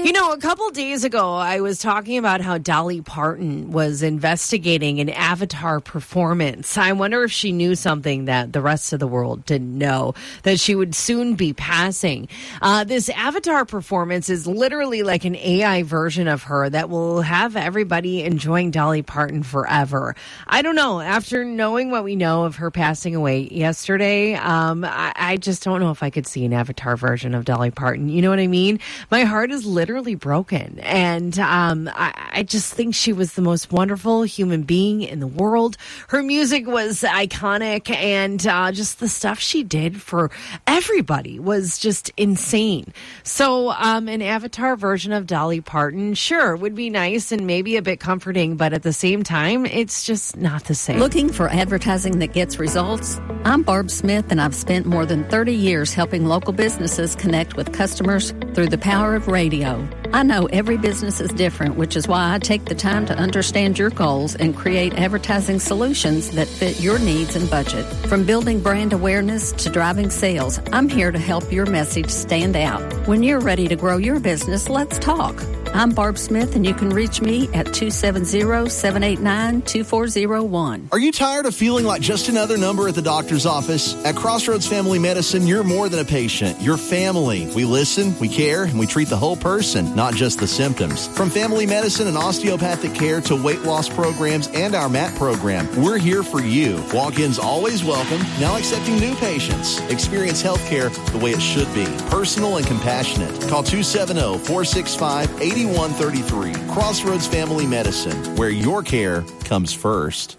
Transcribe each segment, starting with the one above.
A couple days ago, I was talking about how Dolly Parton was investigating an Avatar performance. I wonder if she knew something that the rest of the world didn't know, that she would soon be passing. This Avatar performance is literally like an AI version of her that will have everybody enjoying Dolly Parton forever. I don't know. After knowing what we know of her passing away yesterday, I just don't know if I could see an Avatar version of Dolly Parton. You know what I mean? My heart is literally broken. And I just think she was the most wonderful human being in the world. Her music was iconic, and just the stuff she did for everybody was just insane. So an Avatar version of Dolly Parton, sure, would be nice and maybe a bit comforting, but at the same time, it's just not the same. Looking for advertising that gets results? I'm Barb Smith, and I've spent more than 30 years helping local businesses connect with customers through the power of radio. I know every business is different, which is why I take the time to understand your goals and create advertising solutions that fit your needs and budget. From building brand awareness to driving sales, I'm here to help your message stand out. When you're ready to grow your business, let's talk. I'm Barb Smith, and you can reach me at 270-789-2401. Are you tired of feeling like just another number at the doctor's office? At Crossroads Family Medicine, you're more than a patient. You're family. We listen, we care, and we treat the whole person, not just the symptoms. From family medicine and osteopathic care to weight loss programs and our MAT program, we're here for you. Walk-ins always welcome, now accepting new patients. Experience health care the way it should be, personal and compassionate. Call 270-465-8133. Crossroads Family Medicine, where your care comes first.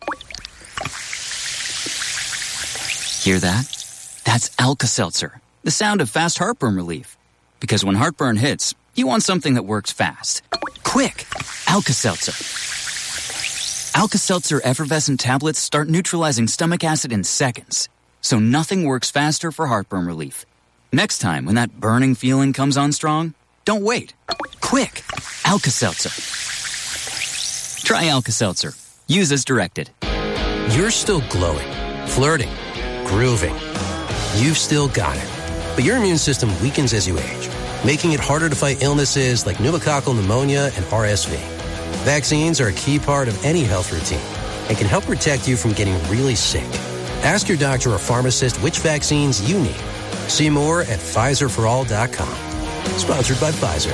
Hear that? That's Alka-Seltzer, the sound of fast heartburn relief. Because when heartburn hits, you want something that works fast. Quick! Alka-Seltzer. Alka-Seltzer effervescent tablets start neutralizing stomach acid in seconds. So nothing works faster for heartburn relief. Next time, when that burning feeling comes on strong, don't wait. Quick! Alka-Seltzer. Try Alka-Seltzer. Use as directed. You're still glowing, flirting, grooving. You've still got it. But your immune system weakens as you age, making it harder to fight illnesses like pneumococcal pneumonia and RSV. Vaccines are a key part of any health routine and can help protect you from getting really sick. Ask your doctor or pharmacist which vaccines you need. See more at PfizerForAll.com. Sponsored by Pfizer.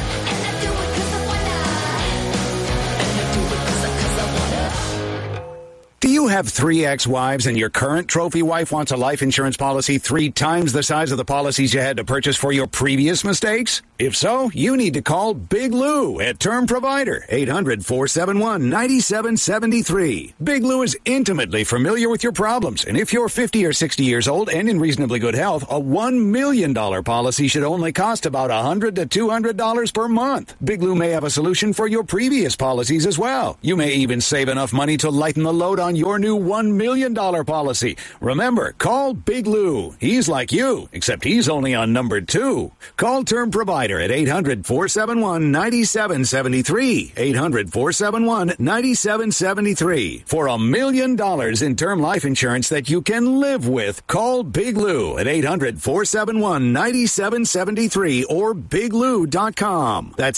Do you have 3 ex-wives and your current trophy wife wants a life insurance policy 3 times the size of the policies you had to purchase for your previous mistakes? If so, you need to call Big Lou at Term Provider, 800-471-9773. Big Lou is intimately familiar with your problems, and if you're 50 or 60 years old and in reasonably good health, a $1 million policy should only cost about $100 to $200 per month. Big Lou may have a solution for your previous policies as well. You may even save enough money to lighten the load on your new $1 million policy. Remember, call Big Lou. He's like you, except he's only on number 2. Call Term Provider at 800-471-9773. 800-471-9773. For $1 million in term life insurance that you can live with, call Big Lou at 800-471-9773 or biglou.com. That's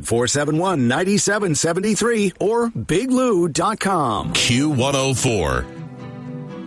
800-471-9773 or biglou.com. Q104.